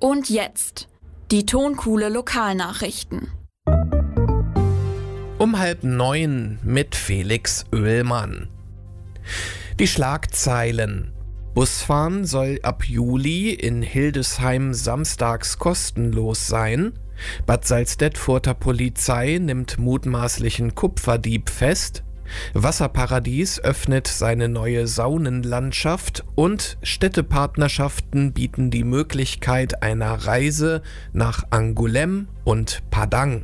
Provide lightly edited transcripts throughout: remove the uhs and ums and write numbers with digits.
Und jetzt die Tonkuhle Lokalnachrichten. Um 8:30 mit Felix Oehlmann. Die Schlagzeilen: Busfahren soll ab Juli in Hildesheim samstags kostenlos sein. Bad Salzdetfurter Polizei nimmt mutmaßlichen Kupferdieb fest. Wasserparadies öffnet seine neue Saunenlandschaft und Städtepartnerschaften bieten die Möglichkeit einer Reise nach Angoulême und Padang.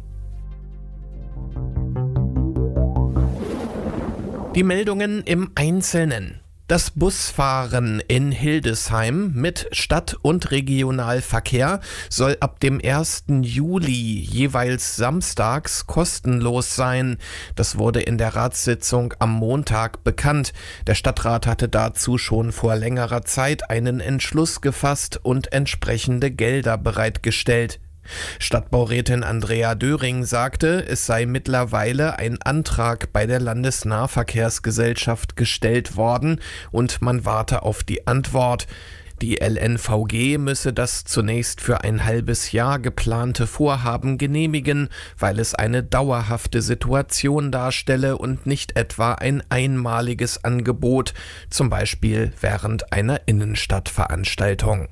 Die Meldungen im Einzelnen. Das Busfahren in Hildesheim mit Stadt- und Regionalverkehr soll ab dem 1. Juli jeweils samstags kostenlos sein. Das wurde in der Ratssitzung am Montag bekannt. Der Stadtrat hatte dazu schon vor längerer Zeit einen Entschluss gefasst und entsprechende Gelder bereitgestellt. Stadtbaurätin Andrea Döring sagte, es sei mittlerweile ein Antrag bei der Landesnahverkehrsgesellschaft gestellt worden und man warte auf die Antwort. Die LNVG müsse das zunächst für ein halbes Jahr geplante Vorhaben genehmigen, weil es eine dauerhafte Situation darstelle und nicht etwa ein einmaliges Angebot, zum Beispiel während einer Innenstadtveranstaltung.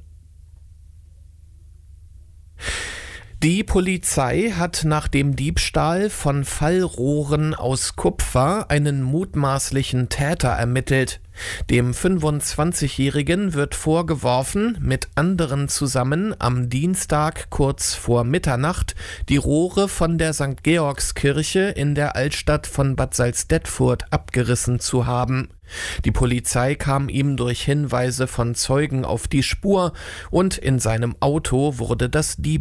Die Polizei hat nach dem Diebstahl von Fallrohren aus Kupfer einen mutmaßlichen Täter ermittelt. Dem 25-Jährigen wird vorgeworfen, mit anderen zusammen am Dienstag kurz vor Mitternacht die Rohre von der St. Georgskirche in der Altstadt von Bad Salzdetfurt abgerissen zu haben. Die Polizei kam ihm durch Hinweise von Zeugen auf die Spur und in seinem Auto wurde das